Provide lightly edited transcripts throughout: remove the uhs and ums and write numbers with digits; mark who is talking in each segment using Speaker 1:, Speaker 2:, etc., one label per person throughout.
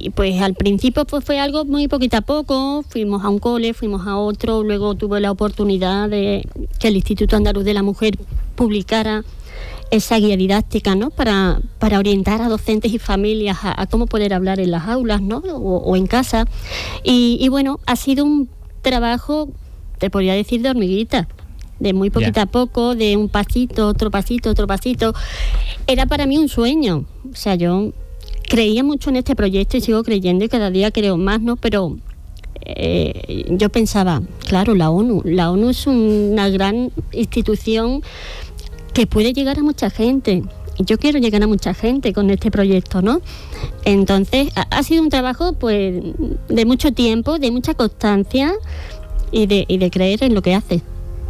Speaker 1: Y pues al principio pues fue algo muy poquito a poco, fuimos a un cole, fuimos a otro, luego tuve la oportunidad de que el Instituto Andaluz de la Mujer publicara esa guía didáctica, ¿no? Para orientar a docentes y familias a cómo poder hablar en las aulas, ¿no? O en casa. Y bueno, ha sido un trabajo, te podría decir, de hormiguita, de muy poquito a poco, de un pasito, otro pasito, otro pasito. Era para mí un sueño. O sea, yo creía mucho en este proyecto y sigo creyendo y cada día creo más, ¿no? Pero yo pensaba, claro, la ONU es una gran institución que puede llegar a mucha gente. Y yo quiero llegar a mucha gente con este proyecto, ¿no? Entonces, ha sido un trabajo, pues, de mucho tiempo, de mucha constancia y de creer en lo que hace.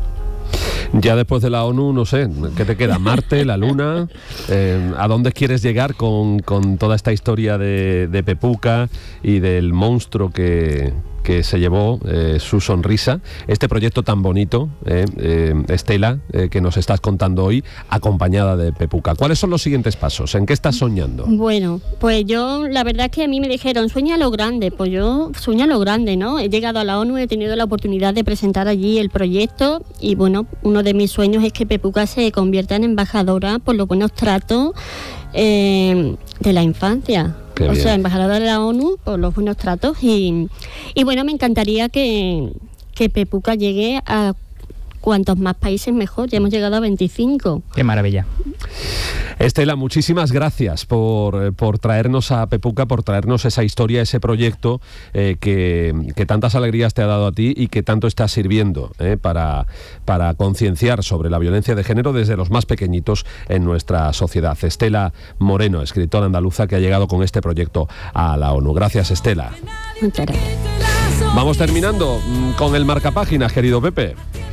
Speaker 2: Ya después de la ONU, no sé, ¿qué te queda? ¿Marte, la Luna? ¿A dónde quieres llegar con toda esta historia de Pepuca y del monstruo que se llevó su sonrisa? Este proyecto tan bonito, Estela, que nos estás contando hoy, acompañada de Pepuca. ¿Cuáles son los siguientes pasos? ¿En qué estás soñando?
Speaker 1: Bueno, pues yo, la verdad es que a mí me dijeron, sueña lo grande. Pues yo sueño lo grande, ¿no? He llegado a la ONU, he tenido la oportunidad de presentar allí el proyecto y bueno, uno de mis sueños es que Pepuca se convierta en embajadora por los buenos tratos de la infancia. O sea, embajadora de la ONU por los buenos tratos y bueno, me encantaría que Pepuca llegue a cuantos más países mejor. Ya hemos llegado a 25.
Speaker 3: ¡Qué maravilla!
Speaker 2: Estela, muchísimas gracias por traernos a Pepuca, por traernos esa historia, ese proyecto que tantas alegrías te ha dado a ti y que tanto está sirviendo para concienciar sobre la violencia de género desde los más pequeñitos en nuestra sociedad. Estela Moreno, escritora andaluza que ha llegado con este proyecto a la ONU. Gracias, Estela.
Speaker 1: Muchas gracias.
Speaker 2: Vamos terminando con el marcapáginas, querido Pepe.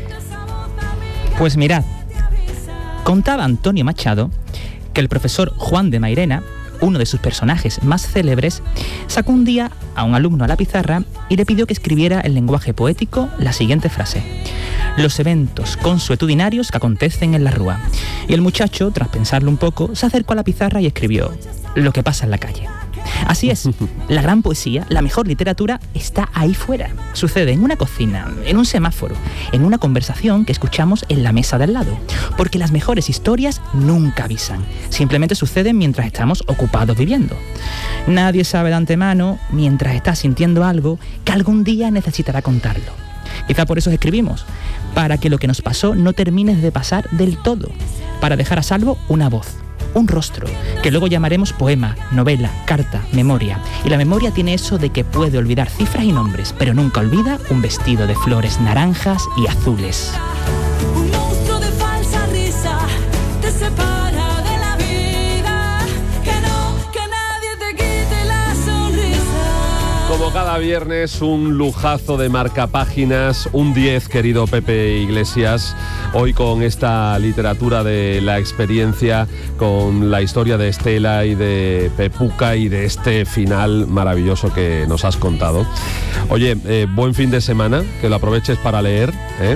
Speaker 3: Pues mirad, contaba Antonio Machado que el profesor Juan de Mairena, uno de sus personajes más célebres, sacó un día a un alumno a la pizarra y le pidió que escribiera en lenguaje poético la siguiente frase: los eventos consuetudinarios que acontecen en la rúa. Y el muchacho, tras pensarlo un poco, se acercó a la pizarra y escribió: lo que pasa en la calle. Así es, la gran poesía, la mejor literatura está ahí fuera. Sucede en una cocina, en un semáforo, en una conversación que escuchamos en la mesa de al lado. Porque las mejores historias nunca avisan, simplemente suceden mientras estamos ocupados viviendo. Nadie sabe de antemano, mientras está sintiendo algo, que algún día necesitará contarlo. Quizá por eso escribimos, para que lo que nos pasó no termine de pasar del todo, para dejar a salvo una voz, un rostro, que luego llamaremos poema, novela, carta, memoria. Y la memoria tiene eso de que puede olvidar cifras y nombres, pero nunca olvida un vestido de flores naranjas y azules.
Speaker 4: Un monstruo de falsa risa te separa de la vida, que nadie te quite la sonrisa.
Speaker 2: Como cada viernes, un lujazo de marcapáginas, un 10, querido Pepe Iglesias. Hoy con esta literatura de la experiencia, con la historia de Estela y de Pepuca y de este final maravilloso que nos has contado. Oye, buen fin de semana, que lo aproveches para leer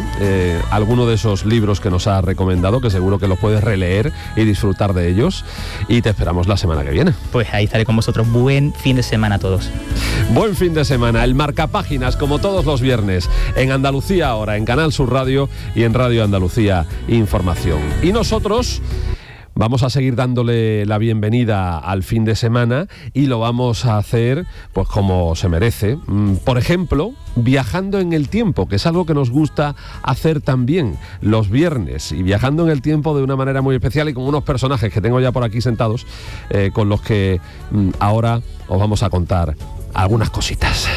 Speaker 2: alguno de esos libros que nos has recomendado, que seguro que los puedes releer y disfrutar de ellos. Y te esperamos la semana que viene.
Speaker 3: Pues ahí estaré con vosotros. Buen fin de semana a todos.
Speaker 2: Buen fin de semana. El marcapáginas, como todos los viernes, en Andalucía Ahora, en Canal Sur Radio y en Radio Andalucía Información. Y nosotros vamos a seguir dándole la bienvenida al fin de semana y lo vamos a hacer pues como se merece. Por ejemplo, viajando en el tiempo, que es algo que nos gusta hacer también los viernes, y viajando en el tiempo de una manera muy especial y con unos personajes que tengo ya por aquí sentados, con los que ahora os vamos a contar algunas cositas.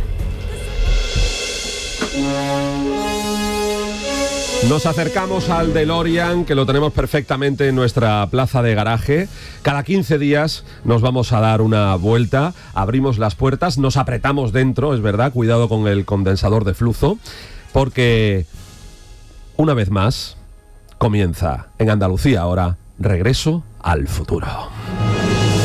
Speaker 2: Nos acercamos al DeLorean, que lo tenemos perfectamente en nuestra plaza de garaje. Cada 15 días nos vamos a dar una vuelta, abrimos las puertas, nos apretamos dentro, es verdad, cuidado con el condensador de flujo, porque una vez más comienza en Andalucía Ahora, Regreso al Futuro.